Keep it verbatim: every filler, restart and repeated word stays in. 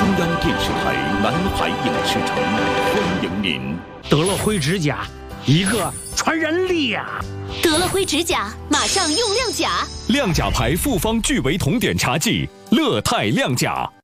中央电视台南海影视城欢迎您。 得了灰指甲，一个传染力呀、啊！ 得了灰指甲，马上用亮甲。 亮甲牌复方聚维酮碘茶剂，乐泰亮甲。